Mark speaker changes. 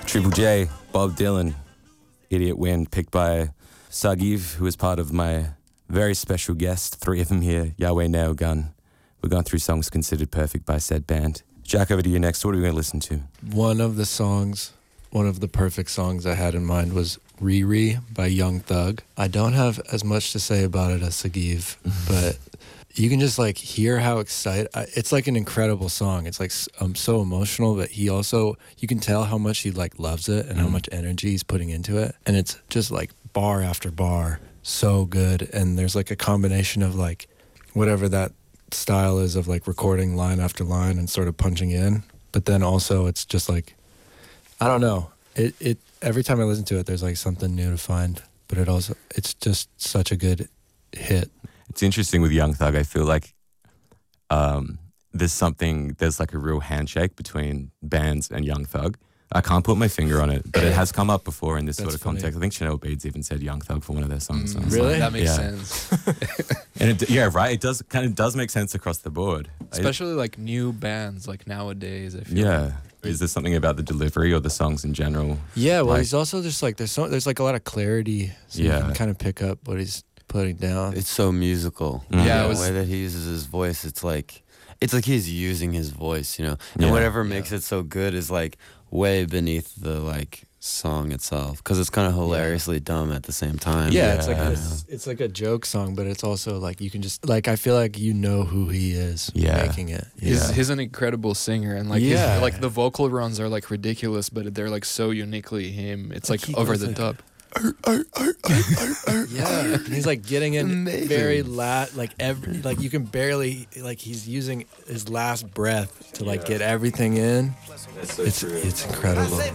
Speaker 1: Triple J, Bob Dylan, Idiot Wind, picked by Sagiv, who is part of my very special guest, three of them here, Yahweh Nail Gun. We're going through songs considered perfect by said band. Jack, over to you next. What are we going to listen to?
Speaker 2: One of the perfect songs I had in mind was Riri by Young Thug. I don't have as much to say about it as Sagiv, but you can just like hear how excited. It's like an incredible song. It's like so emotional, but you can tell how much he like loves it and how much energy he's putting into it. And it's just like bar after bar, so good. And there's like a combination of like whatever that style is of like recording line after line and sort of punching in. But then also it's just like, I don't know. It every time I listen to it, there's like something new to find. But it's just such a good hit.
Speaker 1: It's interesting with Young Thug. I feel like there's like a real handshake between bands and Young Thug. I can't put my finger on it, but it has come up before in this sort of context. I think Chanel Beads even said Young Thug for one of their songs. So
Speaker 2: really?
Speaker 1: Like,
Speaker 3: that makes sense.
Speaker 1: And it does make sense across the board.
Speaker 3: Especially like new bands like nowadays, I feel like.
Speaker 1: Is there something about the delivery or the songs in general?
Speaker 2: Yeah, well, he's also just like, there's like a lot of clarity, so you can kind of pick up what he's putting down.
Speaker 4: It's so musical.
Speaker 3: Yeah,
Speaker 4: the way that he uses his voice, it's like he's using his voice, and whatever makes it so good is like way beneath the like song itself, because it's kind of hilariously dumb at the same time.
Speaker 2: It's like a joke song, but it's also like you can just like, I feel like you know who he is making it.
Speaker 3: He's an incredible singer, and like like the vocal runs are like ridiculous, but they're like so uniquely him. It's like over the top.
Speaker 2: Yeah, and he's like getting in very like you can barely, like he's using his last breath to like get everything in. It's incredible.